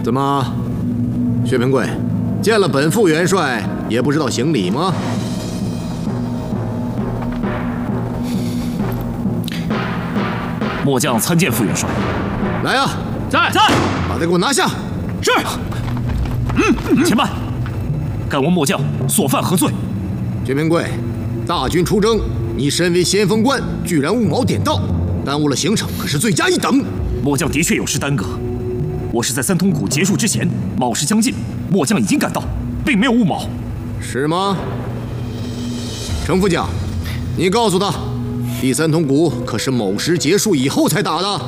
怎么，薛平贵，见了本副元帅也不知道行礼吗？ 末将参见副元帅。 来啊！ 在， 把他给我拿下！ 是。且慢，敢问末将所犯何罪？ 薛平贵，大军出征，你身为先锋官，居然误矛点到，耽误了行程，可是罪加一等。 末将的确有失耽搁，我是在三通谷结束之前，卯时将近，末将已经赶到，并没有误卯。 是吗？程副将，你告诉他，第三通谷可是卯时结束以后才打的。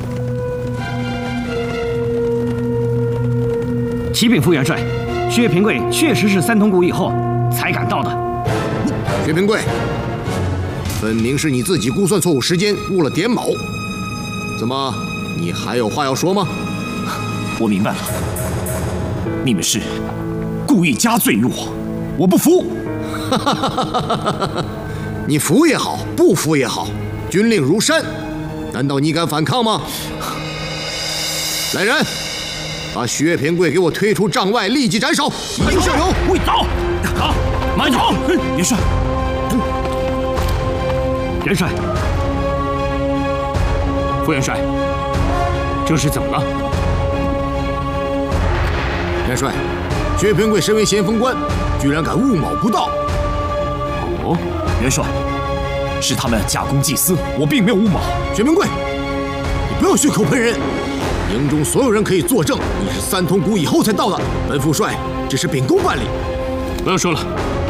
启禀副元帅，薛平贵确实是三通谷以后才赶到的。 薛平贵，分明是你自己估算错误时间，误了点卯。怎么，你还有话要说吗？ 我明白了，你们是故意加罪于我，我不服。 你服也好，不服也好，军令如山，难道你敢反抗吗？来人，把薛平贵给我推出帐外，立即斩首！一定上油！ 会走，好，慢走。元帅， 元帅，副元帅，这是怎么了？ 元帅，薛平贵身为先锋官，居然敢误卯不到。 哦，元帅，是他们假公济私，我并没有误卯。 薛平贵，你不要血口喷人。营中所有人可以作证，你是三通谷以后才到的。本副帅只是秉公办理。 不要说了，